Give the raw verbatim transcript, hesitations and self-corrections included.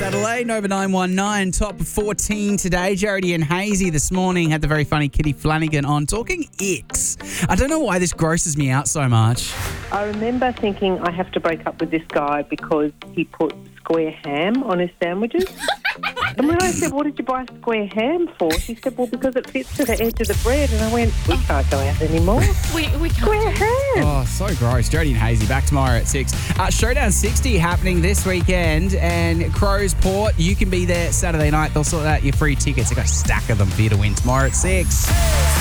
Adelaide, Nova nine one nine, top fourteen today. Jarity and Hazy this morning had the very funny Kitty Flanagan on talking icks. I don't know why this grosses me out so much. I remember thinking I have to break up with this guy because he put square ham on his sandwiches. And when I said, what did you buy square ham for? She said, well, because it fits to the edge of the bread. And I went, we can't go out anymore. We, we can't. Square ham. Oh, so gross. Jarity and Hazy back tomorrow at six. Uh, Showdown sixty happening this weekend, and Crows Port, you can be there Saturday night. They'll sort out your free tickets. They've got a stack of them for you to win tomorrow at six.